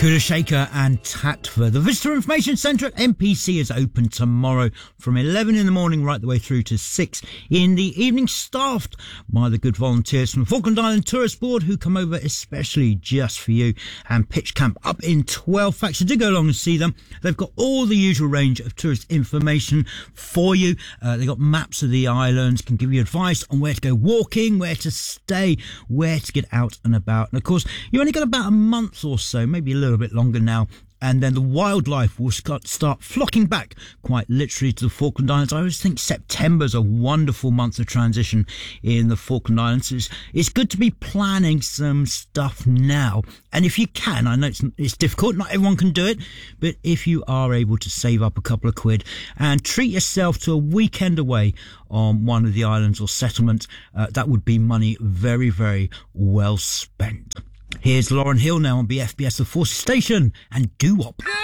Kula Shaker and Tatva. The Visitor Information Centre at MPC is open tomorrow from 11 in the morning right the way through to 6 in the evening, staffed by the good volunteers from the Falkland Island Tourist Board who come over especially just for you and pitch camp up in 12 Facts. So do go along and see them. They've got all the usual range of tourist information for you. They've got maps of the islands, can give you advice on where to go walking, where to stay, where to get out and about. And of course, you only got about a month or so, maybe a little bit longer now, and then the wildlife will start flocking back quite literally to the Falkland Islands. I always think September's a wonderful month of transition in the Falkland Islands. It's good to be planning some stuff now, and if you can, I know it's difficult, not everyone can do it, but if you are able to save up a couple of quid and treat yourself to a weekend away on one of the islands or settlements, that would be money very, very well spent. Here's Lauren Hill now on BFBS The Force Station and Doo Wop.